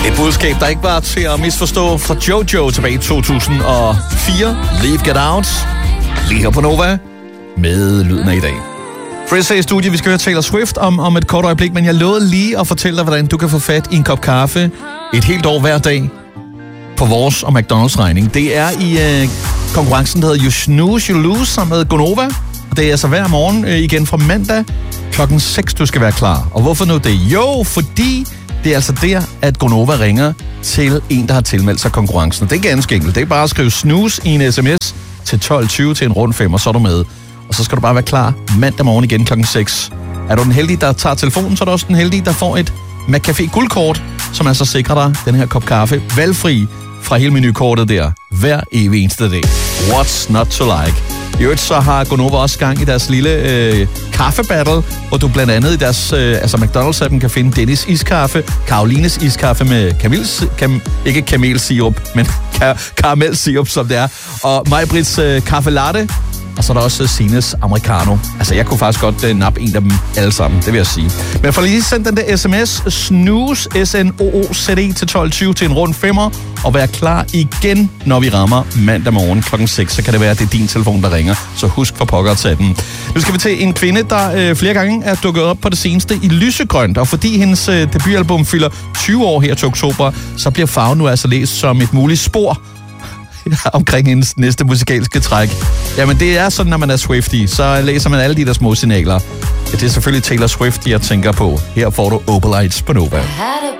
Et budskab, der ikke var til at misforstå fra Jojo tilbage i 2004. Leave Get Out. Lige her på Nova med lyden af i dag. Chris er i studiet. Vi skal høre Taylor Swift om et kort øjeblik, men jeg lovede lige at fortælle dig, hvordan du kan få fat i en kop kaffe et helt år hver dag på vores og McDonald's regning. Det er i konkurrencen, der hedder You Snooze, You Lose, sammen med Gonova. Og det er altså hver morgen igen fra mandag klokken 6, du skal være klar. Og hvorfor nu det? Jo, fordi det er altså der, at Gonova ringer til en, der har tilmeldt sig konkurrencen. Det er ganske enkelt. Det er bare at skrive snooze i en sms til 12.20 til en rund 5, og så er du med. Og så skal du bare være klar mandag morgen igen klokken 6. Er du den heldige, der tager telefonen, så er du også den heldige, der får et McCafé guldkort, som altså sikrer dig den her kop kaffe valgfri fra hele menukortet der, hver evig eneste dag. What's not to like? I øvrigt så har Gonova også gang i deres lille kaffebattle, hvor du blandt andet i deres McDonald's-appen kan finde Dennis iskaffe, Karolines iskaffe med ikke kamelsirup, men karamelsirup, som det er, og Maj-Brits kaffe latte, og så er der også Sines americano. Altså, jeg kunne faktisk godt nappe en af dem alle sammen, det vil jeg sige. Men for lige send den der sms, snooze, S-N-O-O-Z-E til 12.20 til en rund 5'er, og vær klar igen, når vi rammer mandag morgen klokken 6. Så kan det være, at det er din telefon, der ringer. Så husk for pokker at tage den. Nu skal vi til en kvinde, der flere gange er dukket op på det seneste i lysegrønt. Og fordi hendes debutalbum fylder 20 år her til oktober, så bliver farven nu altså læst som et muligt spor omkring hendes næste musikalske træk. Jamen, det er sådan, når man er Swiftie, så læser man alle de der små signaler. Det er selvfølgelig Taylor Swift, jeg tænker på. Her får du Opalites på Nova.